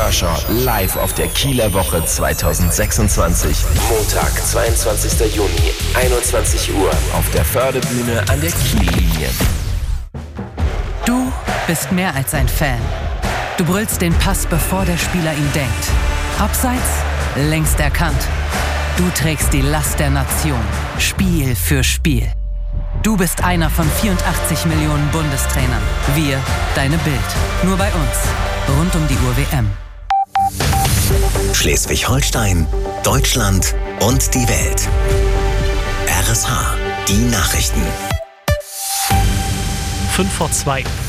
Kerscher live auf der Kieler Woche 2026. Montag, 22. Juni, 21 Uhr auf der Fördebühne an der Kiellinie. Du bist mehr als ein Fan. Du brüllst den Pass, bevor der Spieler ihn denkt. Abseits, längst erkannt. Du trägst die Last der Nation, Spiel für Spiel. Du bist einer von 84 Millionen Bundestrainern. Wir, deine Bild. Nur bei uns. Rund um die Uhr WM. Schleswig-Holstein, Deutschland und die Welt. RSH, die Nachrichten. 5 vor 2.